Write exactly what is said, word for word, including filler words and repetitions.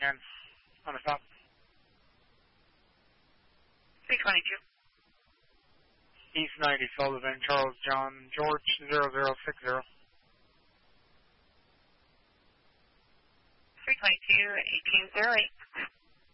can. On the stop. three twenty-two. East ninety, Sullivan, Charles John, George, zero zero six zero. three twenty-two, eighteen zero eight.